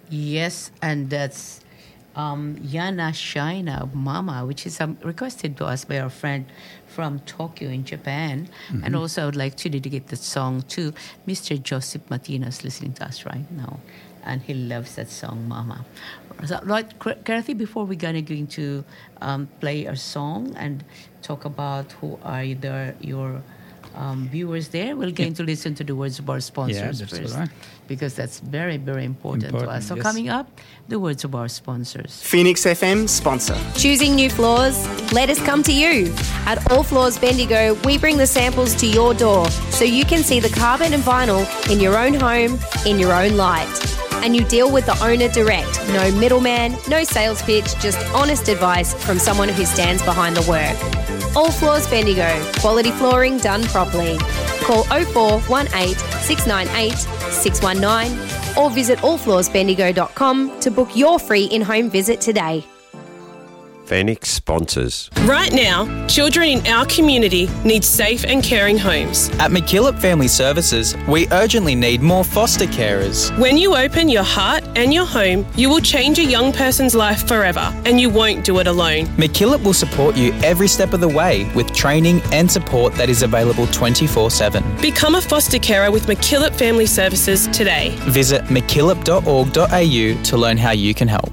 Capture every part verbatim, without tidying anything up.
Yes, and that's um, Yana Shaina Mama, which is um, requested to us by our friend from Tokyo in Japan. Mm-hmm. And also I would like to dedicate the song to Mister Joseph Matinos listening to us right now. And he loves that song, Mama. So, right, Kathy, before we're gonna going to um, play a song and talk about who are the, your um, viewers there, we're going yeah. to listen to the words of our sponsors yeah, that's first. Right. Because that's very, very important, important to us. So yes. coming up, the words of our sponsors. Phoenix F M sponsor. Choosing new floors? Let us come to you. At All Floors Bendigo, we bring the samples to your door so you can see the carpet and vinyl in your own home, in your own light. And you deal with the owner direct. No middleman, no sales pitch, just honest advice from someone who stands behind the work. All Floors Bendigo. Quality flooring done properly. Call oh four one eight, six nine eight, six one nine or visit all floors bendigo dot com to book your free in-home visit today. Phoenix sponsors. Right now, children in our community need safe and caring homes. At McKillop Family Services, we urgently need more foster carers. When you open your heart and your home, you will change a young person's life forever, and you won't do it alone. McKillop will support you every step of the way with training and support that is available twenty-four seven. Become a foster carer with McKillop Family Services today. Visit mckillop dot org dot a u to learn how you can help.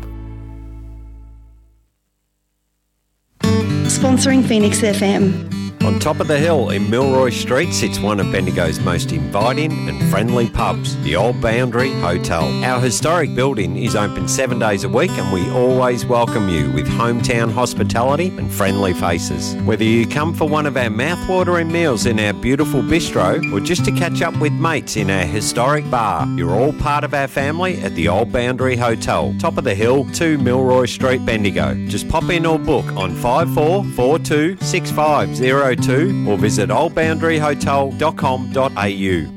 Sponsoring Phoenix F M. On top of the hill in Milroy Street sits one of Bendigo's most inviting and friendly pubs, the Old Boundary Hotel. Our historic building is open seven days a week and we always welcome you with hometown hospitality and friendly faces. Whether you come for one of our mouthwatering meals in our beautiful bistro or just to catch up with mates in our historic bar, you're all part of our family at the Old Boundary Hotel, top of the hill, two Milroy Street, Bendigo. Just pop in or book on five four four two six five zero two or visit old boundary hotel dot com dot a u.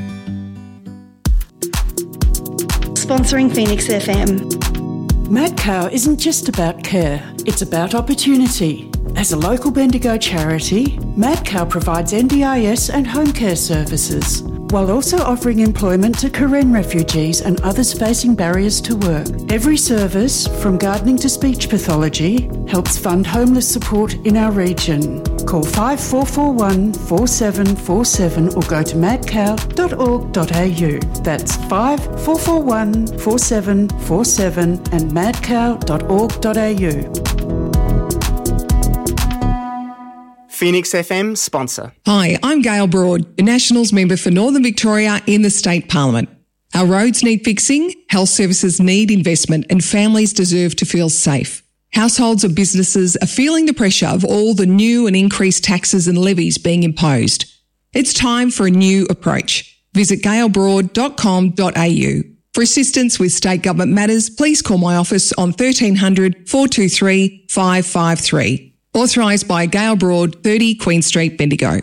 Sponsoring Phoenix F M. Madcow isn't just about care, it's about opportunity. As a local Bendigo charity, Madcow provides N D I S and home care services, while also offering employment to Karen refugees and others facing barriers to work. Every service, from gardening to speech pathology, helps fund homeless support in our region. Call five four four one, four seven four seven or go to madcow dot org dot a u. That's five four four one, four seven four seven and madcow dot org dot a u. Phoenix F M sponsor. Hi, I'm Gail Broad, the Nationals member for Northern Victoria in the State Parliament. Our roads need fixing, health services need investment, and families deserve to feel safe. Households and businesses are feeling the pressure of all the new and increased taxes and levies being imposed. It's time for a new approach. Visit gail broad dot com dot a u. For assistance with state government matters, please call my office on thirteen hundred, four two three, five five three. Authorised by Gail Broad, thirty Queen Street, Bendigo.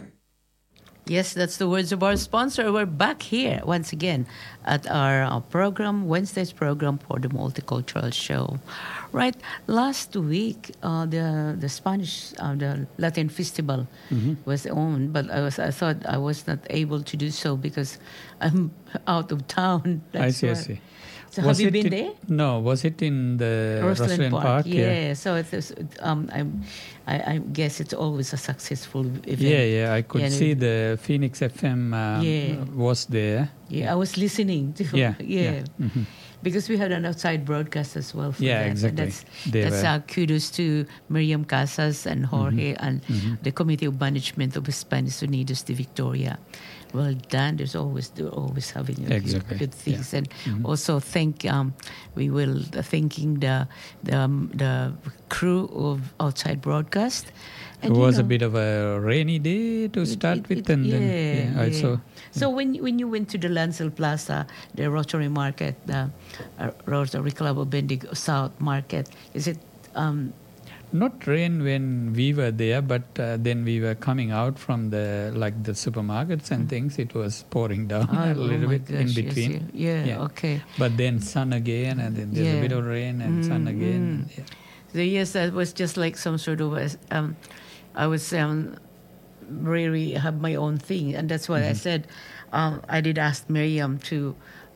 Yes, that's the words of our sponsor. We're back here once again at our, our program, Wednesday's program for the Multicultural Show. Right, last week uh, the the Spanish uh, the Latin Festival mm-hmm. was on, but I was I thought I was not able to do so because I'm out of town. That's I see, why. I see. So was have you it been in, there? No, was it in the Rosslyn, Rosslyn Park? Park? Yeah, yeah. so it's um, I'm, I, I guess it's always a successful event. Yeah, yeah, I could yeah, see the Phoenix F M um, yeah. was there. Yeah, I was listening to. Yeah, yeah. yeah. Mm-hmm. Because we had an outside broadcast as well for yeah, that. exactly. And that's they that's uh, kudos to Miriam Casas and Jorge mm-hmm. and mm-hmm. the Committee of Management of Spanish Unidos de Victoria. Well done. There's always they're always having exactly. good things, yeah. and mm-hmm. also thank um, we will uh, thanking the the, um, the crew of outside broadcast. And, it was know, a bit of a rainy day to start it, it, with, it, and yeah, then yeah, I yeah. saw. So when when you went to the Lancel Plaza, the Rotary Market, the uh, Rotary Club of Bendigo South Market, is it? Um, Not rain when we were there, but uh, then we were coming out from the like the supermarkets and things. It was pouring down oh, a little oh bit gosh, in between. Yes, yeah, yeah, okay. But then sun again, and then there's yeah. a bit of rain and mm, sun again. Mm. Yeah. So yes, that was just like some sort of a, um, I was um, really have my own thing, and that's why mm-hmm. I said um, I did ask Miriam to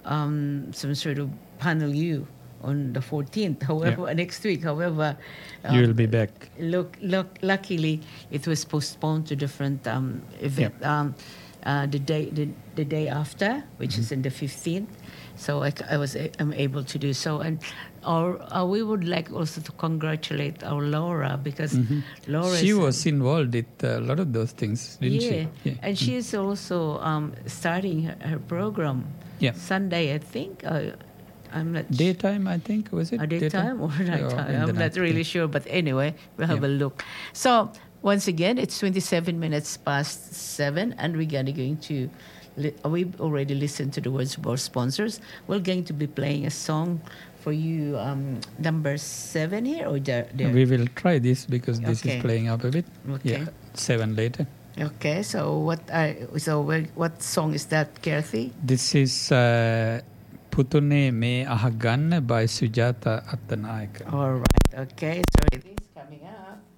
um, some sort of panel U on the fourteenth. However, Yeah. next week. However, You will be back. Look, look, luckily, it was postponed to different um, event. Um, uh, the day, the, the day after, which Mm-hmm. is in the fifteenth. So I, c- I was, a- I'm able to do so, and our, uh, we would like also to congratulate our Laura because Laura. Mm-hmm. She is, was involved with a lot of those things, didn't yeah, she? Yeah. and she is also um, starting her, her program. Yeah. Sunday, I think. Uh, I'm not. Daytime, I think, was it? A daytime or nighttime? in the I'm night, not really yeah. sure, but anyway, we'll have Yeah. a look. So once again, it's twenty-seven minutes past seven, and we're gonna going to. Li- we've already listened to the words of our sponsors. We're going to be playing a song for you, um, number seven here, or there. there? We will try this because this Okay. is playing up a bit. Okay. Yeah, seven later. Okay, so what? I so where, what song is that, Kathy? This is uh, Putune Me Ahaganna by Sujata Attanayaka. All right. Okay, so it is coming up.